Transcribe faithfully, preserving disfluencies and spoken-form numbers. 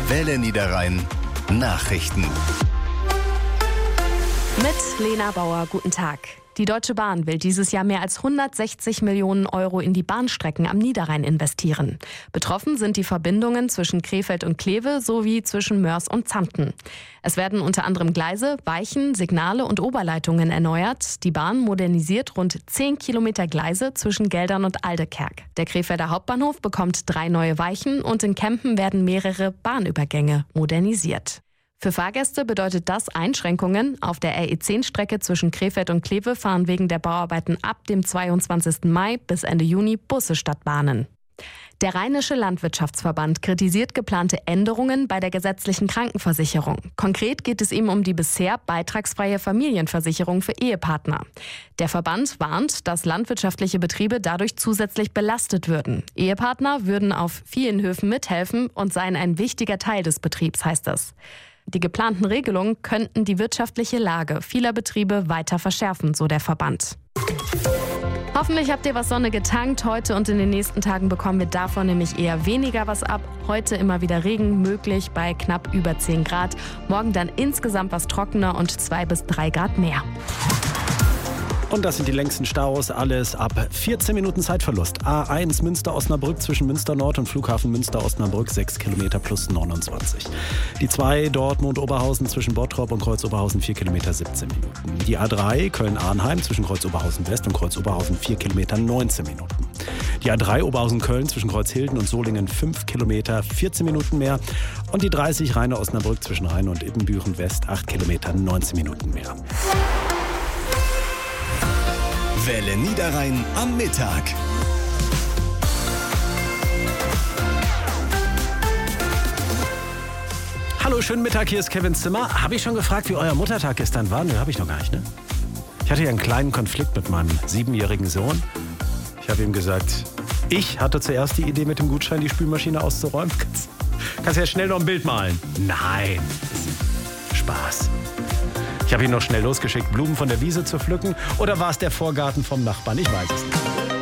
Welle Niederrhein Nachrichten. Mit Lena Bauer, guten Tag. Die Deutsche Bahn will dieses Jahr mehr als hundertsechzig Millionen Euro in die Bahnstrecken am Niederrhein investieren. Betroffen sind die Verbindungen zwischen Krefeld und Kleve sowie zwischen Mörs und Zanten. Es werden unter anderem Gleise, Weichen, Signale und Oberleitungen erneuert. Die Bahn modernisiert rund zehn Kilometer Gleise zwischen Geldern und Aldekerk. Der Krefelder Hauptbahnhof bekommt drei neue Weichen und in Kempen werden mehrere Bahnübergänge modernisiert. Für Fahrgäste bedeutet das Einschränkungen. Auf der R E zehn Strecke zwischen Krefeld und Kleve fahren wegen der Bauarbeiten ab dem zweiundzwanzigsten Mai bis Ende Juni Busse statt Bahnen. Der Rheinische Landwirtschaftsverband kritisiert geplante Änderungen bei der gesetzlichen Krankenversicherung. Konkret geht es ihm um die bisher beitragsfreie Familienversicherung für Ehepartner. Der Verband warnt, dass landwirtschaftliche Betriebe dadurch zusätzlich belastet würden. Ehepartner würden auf vielen Höfen mithelfen und seien ein wichtiger Teil des Betriebs, heißt es. Die geplanten Regelungen könnten die wirtschaftliche Lage vieler Betriebe weiter verschärfen, so der Verband. Hoffentlich habt ihr was Sonne getankt. Heute und in den nächsten Tagen bekommen wir davon nämlich eher weniger was ab. Heute immer wieder Regen möglich bei knapp über zehn Grad. Morgen dann insgesamt was trockener und zwei bis drei Grad mehr. Und das sind die längsten Staus, alles ab vierzehn Minuten Zeitverlust. A eins Münster-Osnabrück zwischen Münster Nord und Flughafen Münster-Osnabrück, sechs Kilometer plus neunundzwanzig. Die zwei Dortmund-Oberhausen zwischen Bottrop und Kreuz-Oberhausen, vier Kilometer siebzehn Minuten. Die A drei Köln-Arnheim zwischen Kreuz-Oberhausen West und Kreuz-Oberhausen, vier Kilometer neunzehn Minuten. Die A drei Oberhausen-Köln zwischen Kreuzhilden und Solingen, fünf Kilometer, vierzehn Minuten mehr. Und die dreißig Rheine-Osnabrück zwischen Rheine und Ibbenbüren West, acht Kilometer, neunzehn Minuten mehr. Welle Niederrhein am Mittag. Hallo, schönen Mittag, hier ist Kevin Zimmer. Habe ich schon gefragt, wie euer Muttertag gestern war? Nö, habe ich noch gar nicht, ne? Ich hatte ja einen kleinen Konflikt mit meinem siebenjährigen Sohn. Ich habe ihm gesagt, ich hatte zuerst die Idee, mit dem Gutschein die Spülmaschine auszuräumen. Kannst, kannst ja schnell noch ein Bild malen. Nein, Spaß. Ich habe ihn noch schnell losgeschickt, Blumen von der Wiese zu pflücken. Oder war es der Vorgarten vom Nachbarn? Ich weiß es nicht.